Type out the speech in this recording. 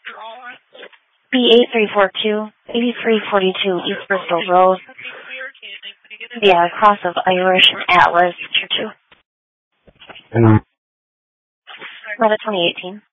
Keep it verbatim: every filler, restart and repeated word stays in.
B eight three four two, eighty-three forty-two East Bristol Road. Yeah, cross of Irish and Atlas, Tier two. About twenty eighteen.